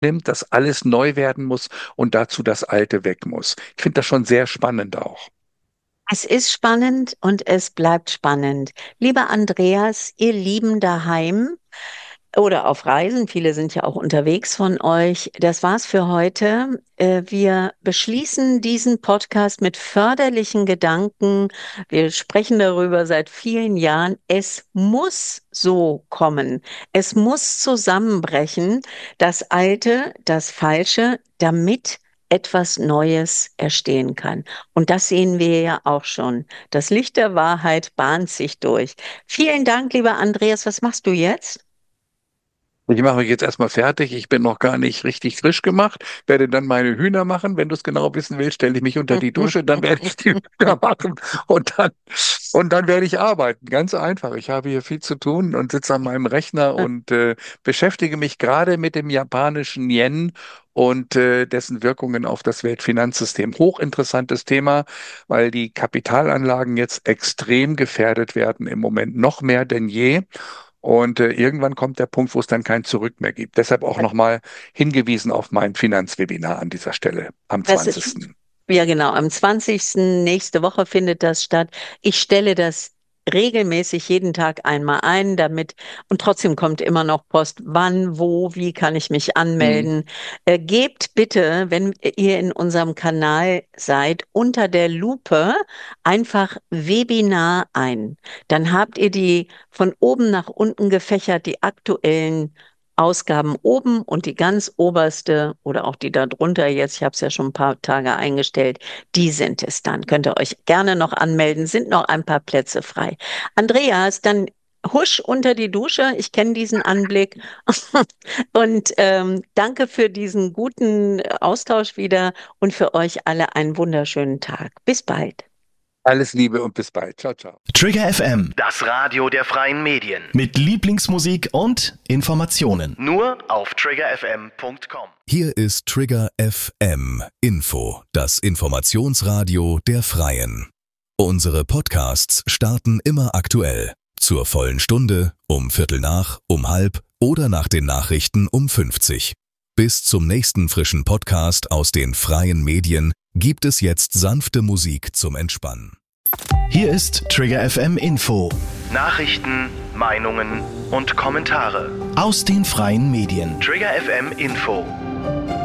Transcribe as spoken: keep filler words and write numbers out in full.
nimmt, dass alles neu werden muss und dazu das Alte weg muss. Ich finde das schon sehr spannend auch. Es ist spannend und es bleibt spannend. Lieber Andreas, ihr Lieben daheim oder auf Reisen, viele sind ja auch unterwegs von euch. Das war's für heute. Äh, Wir beschließen diesen Podcast mit förderlichen Gedanken. Wir sprechen darüber seit vielen Jahren. Es muss so kommen. Es muss zusammenbrechen, das Alte, das Falsche, damit etwas Neues entstehen kann. Und das sehen wir ja auch schon. Das Licht der Wahrheit bahnt sich durch. Vielen Dank, lieber Andreas. Was machst du jetzt? Ich mache mich jetzt erstmal fertig. Ich bin noch gar nicht richtig frisch gemacht. Werde dann meine Hühner machen. Wenn du es genau wissen willst, stelle ich mich unter die Dusche. Dann werde ich die Hühner machen. Und dann, und dann werde ich arbeiten. Ganz einfach. Ich habe hier viel zu tun und sitze an meinem Rechner und äh, beschäftige mich gerade mit dem japanischen Yen und äh, dessen Wirkungen auf das Weltfinanzsystem. Hochinteressantes Thema, weil die Kapitalanlagen jetzt extrem gefährdet werden im Moment noch mehr denn je. Und äh, irgendwann kommt der Punkt, wo es dann kein Zurück mehr gibt. Deshalb auch nochmal hingewiesen auf mein Finanzwebinar an dieser Stelle am Das ist, zwanzigsten ja genau, am zwanzigsten nächste Woche findet das statt. Ich stelle das regelmäßig jeden Tag einmal ein, damit, und trotzdem kommt immer noch Post, wann, wo, wie kann ich mich Hm. anmelden. Äh, gebt bitte, wenn ihr in unserem Kanal seid, unter der Lupe einfach Webinar ein. Dann habt ihr die von oben nach unten gefächert, die aktuellen Ausgaben oben und die ganz oberste oder auch die darunter jetzt, ich habe es ja schon ein paar Tage eingestellt, die sind es dann. Könnt ihr euch gerne noch anmelden, sind noch ein paar Plätze frei. Andreas, dann husch unter die Dusche, ich kenne diesen Anblick und ähm, danke für diesen guten Austausch wieder und für euch alle einen wunderschönen Tag. Bis bald. Alles Liebe und bis bald. Ciao, ciao. Trigger F M Das Radio der freien Medien. mit Lieblingsmusik und Informationen. Nur auf trigger f m punkt com. Hier ist Trigger F M Info, das Informationsradio der Freien. Unsere Podcasts starten immer aktuell. Zur vollen Stunde, um Viertel nach, um halb oder nach den Nachrichten um fünfzig. Bis zum nächsten frischen Podcast aus den freien Medien gibt es jetzt sanfte Musik zum Entspannen. Hier ist Trigger F M Info Nachrichten, Meinungen und Kommentare. aus den freien Medien. Trigger F M Info.